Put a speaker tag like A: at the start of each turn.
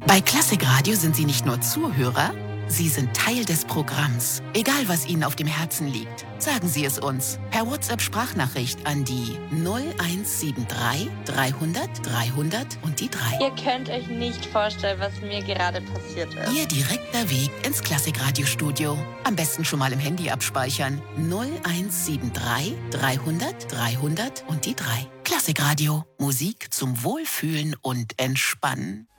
A: Bei Klassikradio sind Sie nicht nur Zuhörer, Sie sind Teil des Programms. Egal, was Ihnen auf dem Herzen liegt, sagen Sie es uns per WhatsApp-Sprachnachricht an die 0173 300 300 und die 3.
B: Ihr könnt euch nicht vorstellen, was mir gerade passiert ist.
A: Ihr direkter Weg ins Klassikradio-Studio. Am besten schon mal im Handy abspeichern. 0173 300 300 und die 3. Klassikradio. Musik zum Wohlfühlen und Entspannen.